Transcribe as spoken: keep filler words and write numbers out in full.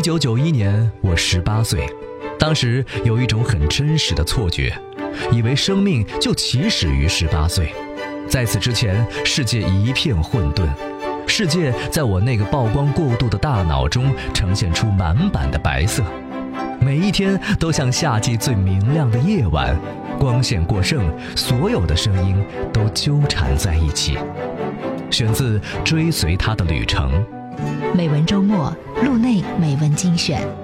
九九一年，我十八岁，当时有一种很真实的错觉，以为生命就起始于十八岁。在此之前，世界一片混沌，世界在我那个曝光过度的大脑中呈现出满版的白色，每一天都像夏季最明亮的夜晚，光线过剩，所有的声音都纠缠在一起。选自《追随他的旅程》。 美文周末，路内美文精选。